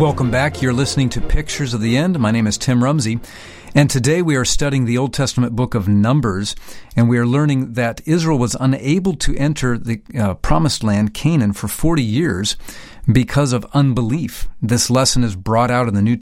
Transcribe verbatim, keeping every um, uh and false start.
Welcome back. You're listening to Pictures of the End. My name is Tim Rumsey, and today we are studying the Old Testament book of Numbers, and we are learning that Israel was unable to enter the uh, promised land, Canaan, for forty years because of unbelief. This lesson is brought out in the New